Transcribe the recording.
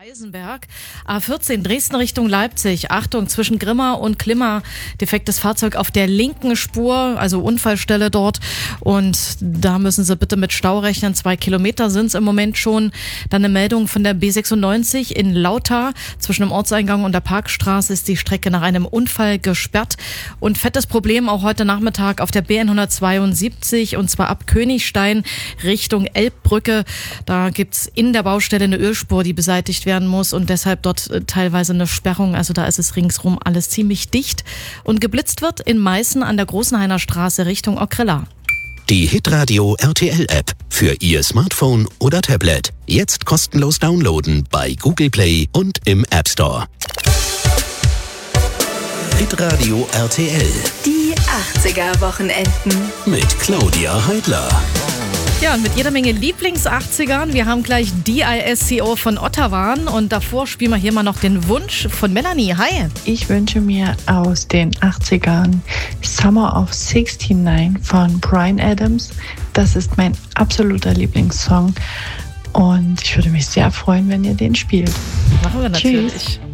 Eisenberg. A14 Dresden Richtung Leipzig. Achtung, zwischen Grimma und Klimma. Defektes Fahrzeug auf der linken Spur, also Unfallstelle dort. Und da müssen Sie bitte mit Stau rechnen. 2 Kilometer sind es im Moment schon. Dann eine Meldung von der B96 in Lauter. Zwischen dem Ortseingang und der Parkstraße ist die Strecke nach einem Unfall gesperrt. Und fettes Problem auch heute Nachmittag auf der BN 172 und zwar ab Königstein Richtung Elbbrücke. Da gibt's in der Baustelle eine Ölspur, die beseitigt werden muss und deshalb dort teilweise eine Sperrung. Also da ist es ringsrum alles ziemlich dicht. Und geblitzt wird in Meißen an der Großenhainer Straße Richtung Ockrella. Die Hitradio RTL App für Ihr Smartphone oder Tablet. Jetzt kostenlos downloaden bei Google Play und im App Store. Hitradio RTL. Die 80er-Wochenenden. Mit Claudia Heidler. Ja, und mit jeder Menge Lieblings-80ern. Wir haben gleich DISCO von Ottawa und davor spielen wir hier mal noch den Wunsch von Melanie. Hi! Ich wünsche mir aus den 80ern Summer of 69 von Bryan Adams. Das ist mein absoluter Lieblingssong und ich würde mich sehr freuen, wenn ihr den spielt. Machen wir natürlich. Tschüss.